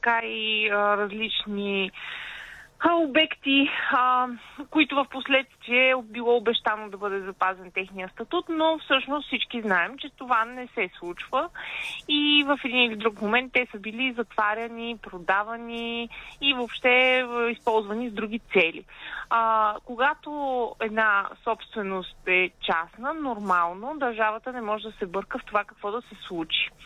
така и различни обекти, които в последствие е било обещано да бъде запазен техния статут, но всъщност всички знаем, че това не се случва и в един или друг момент те са били затваряни, продавани и въобще използвани с други цели. Когато една собственост е частна, нормално държавата не може да се бърка в това какво да се случи.